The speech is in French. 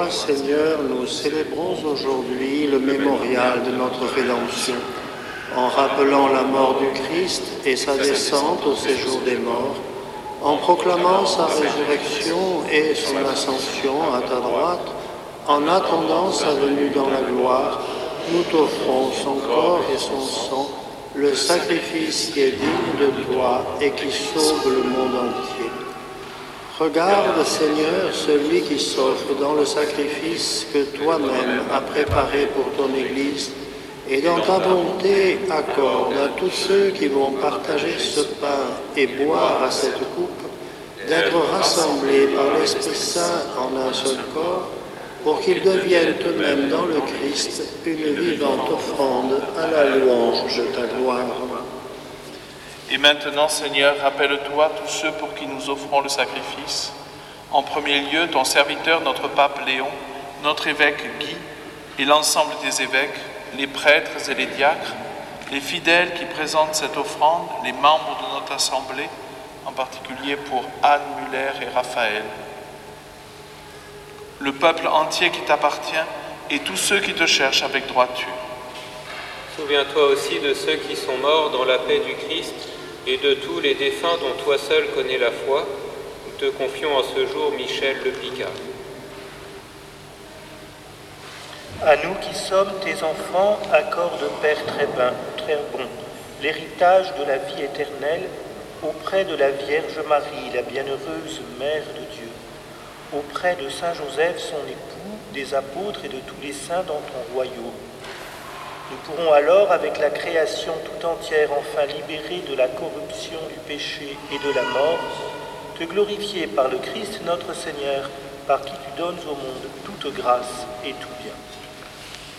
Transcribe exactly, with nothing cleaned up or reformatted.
toi, Seigneur, nous célébrons aujourd'hui le mémorial de notre rédemption, en rappelant la mort du Christ et sa descente au séjour des morts, en proclamant sa résurrection et son ascension à ta droite, en attendant sa venue dans la gloire, nous t'offrons son corps et son sang, le sacrifice qui est digne de toi et qui sauve le monde entier. Regarde, Seigneur, celui qui s'offre dans le sacrifice que toi-même as préparé pour ton Église, et dans ta bonté accorde à tous ceux qui vont partager ce pain et boire à cette coupe, d'être rassemblés par l'Esprit Saint en un seul corps, pour qu'ils deviennent eux-mêmes dans le Christ une vivante offrande à la louange de ta gloire. Et maintenant, Seigneur, rappelle-toi tous ceux pour qui nous offrons le sacrifice. En premier lieu, ton serviteur, notre pape Léon, notre évêque Guy et l'ensemble des évêques, les prêtres et les diacres, les fidèles qui présentent cette offrande, les membres de notre assemblée, en particulier pour Anne Muller et Raphaël. Le peuple entier qui t'appartient et tous ceux qui te cherchent avec droiture. Souviens-toi aussi de ceux qui sont morts dans la paix du Christ et de tous les défunts dont toi seul connais la foi. Nous te confions en ce jour Michel Le Picard. À nous qui sommes tes enfants, accorde Père très bon, très bon, l'héritage de la vie éternelle auprès de la Vierge Marie, la bienheureuse Mère de Dieu, auprès de Saint Joseph, son époux, des apôtres et de tous les saints dans ton royaume. Nous pourrons alors, avec la création tout entière, enfin libérée de la corruption du péché et de la mort, te glorifier par le Christ notre Seigneur, par qui tu donnes au monde toute grâce et tout bien.